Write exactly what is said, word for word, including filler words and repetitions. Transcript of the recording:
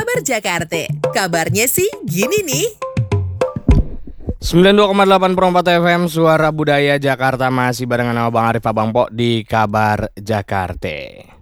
Kabar Jakarta. Kabarnya sih gini nih. sembilan puluh dua koma delapan Perempat F M Suara Budaya Jakarta, masih barengan sama Bang Arif Abang Po di Kabar Jakarta.